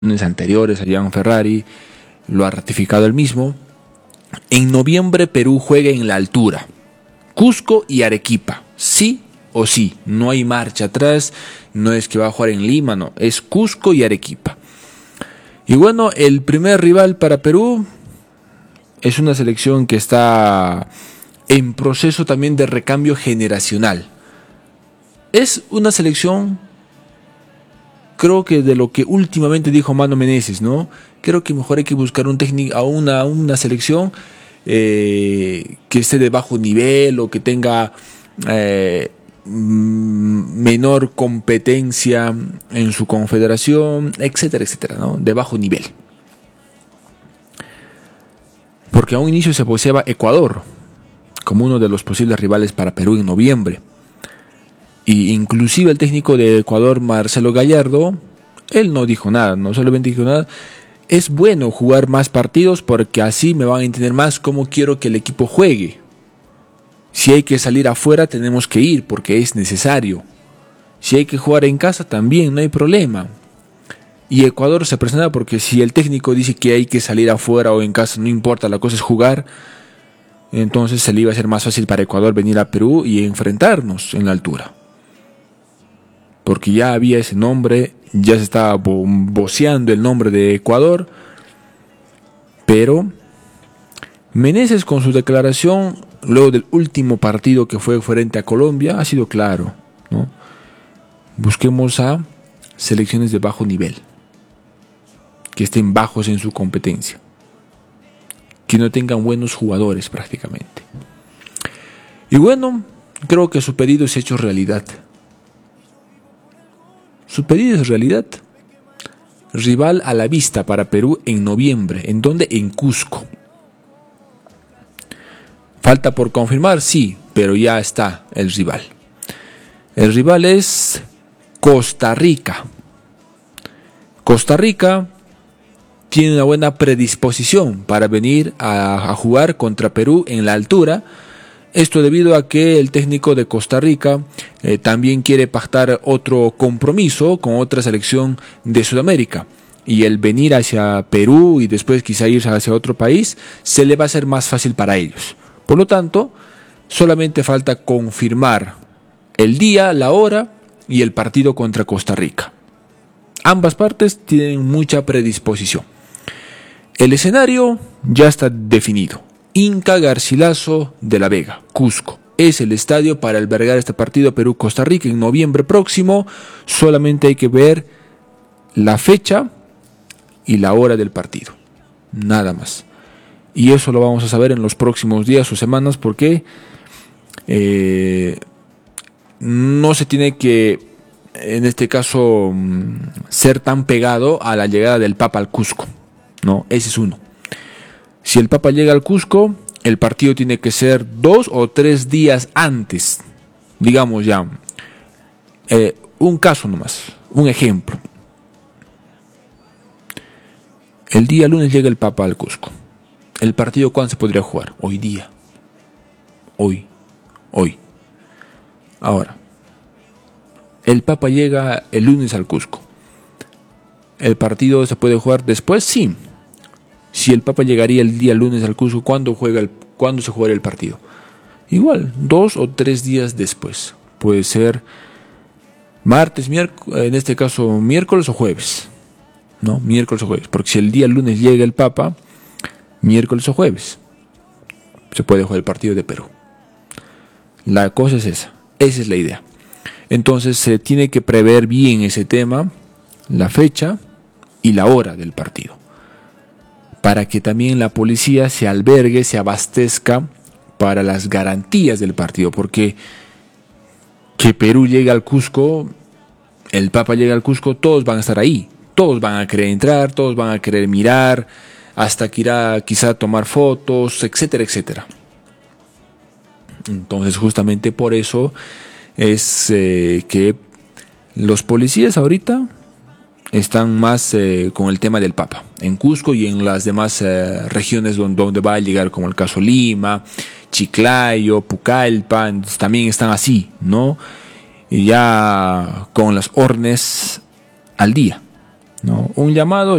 anteriores a Gian Ferrari, lo ha ratificado él mismo. En noviembre Perú juega en la altura, Cusco y Arequipa, sí o sí, no hay marcha atrás, no es que va a jugar en Lima, no, es Cusco y Arequipa. Y bueno, el primer rival para Perú es una selección que está en proceso también de recambio generacional. Es una selección, creo que de lo que últimamente dijo Mano Menezes, ¿no? Creo que mejor hay que buscar un técnico a una selección que esté de bajo nivel o que tenga menor competencia en su confederación, etcétera, etcétera, ¿no? De bajo nivel. Porque a un inicio se poseaba Ecuador como uno de los posibles rivales para Perú en noviembre. Y inclusive el técnico de Ecuador, Marcelo Gallardo, él no dijo nada, no solamente dijo nada. Es bueno jugar más partidos porque así me van a entender más cómo quiero que el equipo juegue. Si hay que salir afuera tenemos que ir porque es necesario. Si hay que jugar en casa también, no hay problema. Y Ecuador se presiona porque si el técnico dice que hay que salir afuera o en casa, no importa, la cosa es jugar, entonces se le iba a ser más fácil para Ecuador venir a Perú y enfrentarnos en la altura. Porque ya había ese nombre, ya se estaba voceando el nombre de Ecuador, pero Menezes con su declaración luego del último partido que fue frente a Colombia ha sido claro, ¿no? Busquemos a selecciones de bajo nivel, que estén bajos en su competencia, que no tengan buenos jugadores prácticamente. Y bueno, creo que su pedido se ha hecho realidad. Su pedido es realidad. Rival a la vista para Perú en noviembre. ¿En dónde? En Cusco. ¿Falta por confirmar? Sí, pero ya está el rival. El rival es Costa Rica. Costa Rica tiene una buena predisposición para venir a jugar contra Perú en la altura. Esto debido a que el técnico de Costa Rica también quiere pactar otro compromiso con otra selección de Sudamérica. Y el venir hacia Perú y después quizá irse hacia otro país, se le va a hacer más fácil para ellos. Por lo tanto, solamente falta confirmar el día, la hora y el partido contra Costa Rica. Ambas partes tienen mucha predisposición. El escenario ya está definido. Inca Garcilaso de la Vega, Cusco. Es el estadio para albergar este partido Perú-Costa Rica en noviembre próximo. Solamente hay que ver la fecha y la hora del partido. Nada más. Y eso lo vamos a saber en los próximos días o semanas porque no se tiene que, en este caso, ser tan pegado a la llegada del Papa al Cusco. No, ese es uno. Si el Papa llega al Cusco, el partido tiene que ser 2 o 3 días antes. Digamos ya, un caso nomás, un ejemplo. El día lunes llega el Papa al Cusco. ¿El partido cuándo se podría jugar? Hoy día. Hoy. Ahora, el Papa llega el lunes al Cusco. ¿El partido se puede jugar después? Sí. Si el Papa llegaría el día lunes al Cusco, ¿cuándo se jugaría el partido? Igual, 2 o 3 días después. Puede ser martes, miércoles, en este caso miércoles o jueves. ¿No? Miércoles o jueves. Porque si el día lunes llega el Papa, miércoles o jueves se puede jugar el partido de Perú. La cosa es esa. Esa es la idea. Entonces se tiene que prever bien ese tema, la fecha y la hora del partido, para que también la policía se albergue, se abastezca para las garantías del partido, porque que Perú llegue al Cusco, el Papa llega al Cusco, todos van a estar ahí, todos van a querer entrar, todos van a querer mirar, hasta que irá quizá tomar fotos, etcétera, etcétera. Entonces justamente por eso es que los policías ahorita están más con el tema del Papa en Cusco y en las demás regiones donde va a llegar, como el caso Lima, Chiclayo, Pucallpa, también están así, ¿no? Y ya con las órdenes al día. ¿no? Un llamado